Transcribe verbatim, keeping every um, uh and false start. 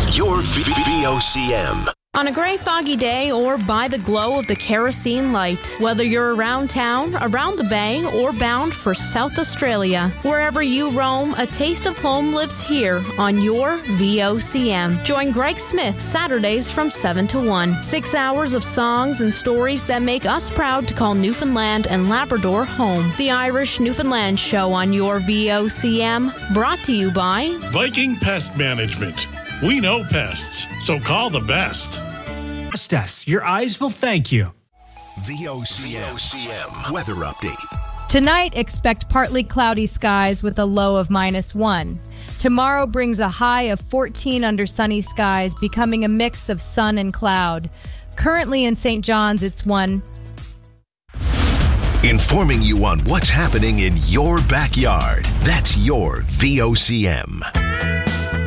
Your V O C M. On a gray, foggy day or by the glow of the kerosene light, whether you're around town, around the bay, or bound for South Australia, wherever you roam, a taste of home lives here on your V O C M. Join Greg Smith Saturdays from seven to one. Six hours of songs and stories that make us proud to call Newfoundland and Labrador home. The Irish Newfoundland Show on your V O C M, brought to you by Viking Pest Management. We know pests, so call the best. Trust us. Your eyes will thank you. V O C M weather update. Tonight, expect partly cloudy skies with a low of minus one. Tomorrow brings a high of fourteen under sunny skies, becoming a mix of sun and cloud. Currently in Saint John's, it's one. Informing you on what's happening in your backyard. That's your V O C M.